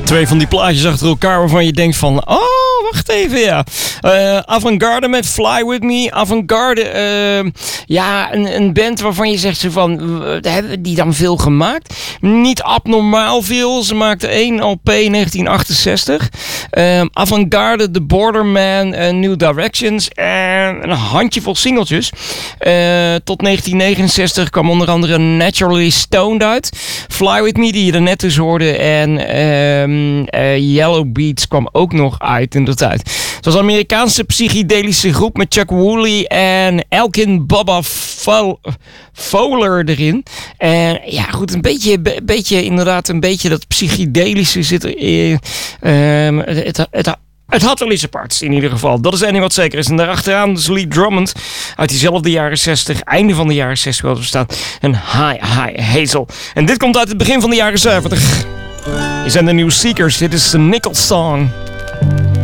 Twee van die plaatjes achter elkaar waarvan je denkt van... Oh, wacht even, ja. Avantgarde met Fly With Me. Avantgarde, een band waarvan je zegt zo van... Hebben die dan veel gemaakt? Niet abnormaal veel. Ze maakten 1 LP in 1968. Avantgarde, The Borderman, New Directions en een handjevol singeltjes. Tot 1969 kwam onder andere Naturally Stoned uit. Fly With Me, die je er net dus hoorde. En Yellow Beats kwam ook nog uit in de tijd. Het was een Amerikaanse psychedelische groep met Chuck Woolley en Elkin Bubba Fowler erin. En ja, goed, een beetje dat psychedelische zit er. Het had wel iets aparts in ieder geval. Dat is één ding wat zeker is. En daarachteraan dus Lee Drummond uit diezelfde jaren 60. Einde van de jaren 60 wel bestaan. En Hi Hazel. En dit komt uit het begin van de jaren 70. Je zijn de New Seekers. Dit is de Nickel Song.